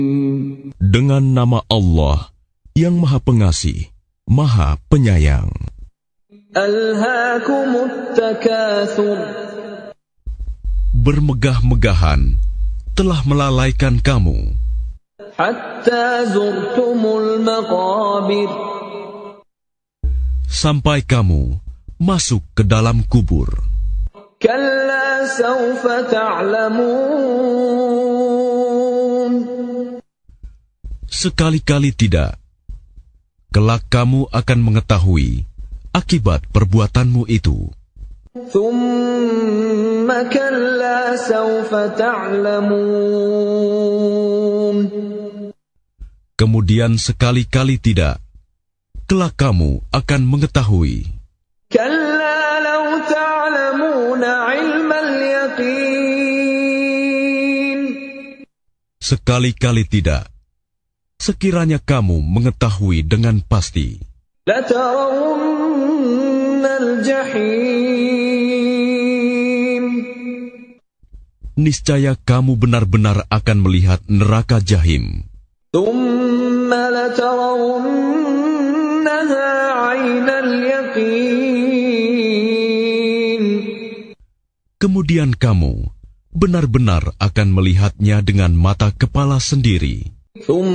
Dengan nama Allah yang Maha Pengasih, Maha Penyayang. Alhaakumut takatsur. Bermegah-megahan telah melalaikan kamu Hatta zurtumul maqabir. sampai kamu masuk ke dalam kubur. Kalla sawfa ta'lamun. Sekali-kali tidak. Kelak kamu akan mengetahui akibat perbuatanmu itu. Thumma kalla sawfa ta'lamun. Kemudian sekali-kali tidak. Kelak kamu akan mengetahui. Kalla law ta'lamuna 'ilmal yaqin. Sekali-kali tidak. Sekiranya kamu mengetahui dengan pasti, Latarawunnal jahim. niscaya kamu benar-benar akan melihat neraka Jahim. Thumma latarawunnaha 'ainal yaqin. Kemudian kamu benar-benar akan melihatnya dengan mata kepala sendiri.